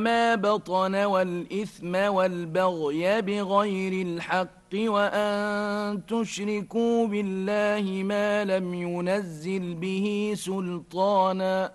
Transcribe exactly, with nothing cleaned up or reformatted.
ما بطن والإثم والبغي بغير الحق وأن تشركوا بالله ما لم ينزل به سلطانا